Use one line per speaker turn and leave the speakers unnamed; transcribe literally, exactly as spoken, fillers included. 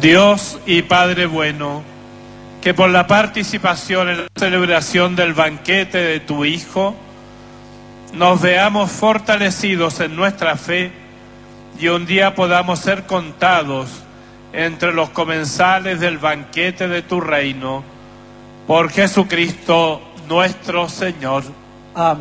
Dios y Padre bueno, que por la participación en la celebración del banquete de tu Hijo, nos veamos fortalecidos en nuestra fe y un día podamos ser contados entre los comensales del banquete de tu reino, por Jesucristo nuestro Señor.
Amén.